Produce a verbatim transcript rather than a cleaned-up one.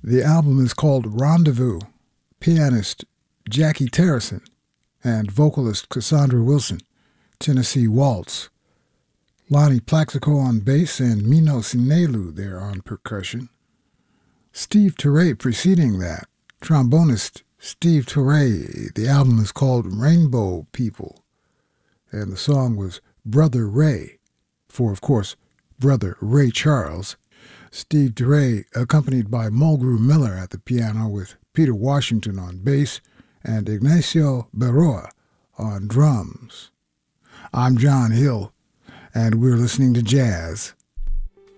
The album is called Rendezvous. Pianist Jackie Terrison and vocalist Cassandra Wilson, Tennessee Waltz. Lonnie Plaxico on bass and Mino Sinelu there on percussion. Steve Turre preceding that, trombonist Steve Turre. The album is called Rainbow People, and the song was Brother Ray, for, of course, Brother Ray Charles. Steve Turre accompanied by Mulgrew Miller at the piano with Peter Washington on bass and Ignacio Berroa on drums. I'm John Hill, and we're listening to jazz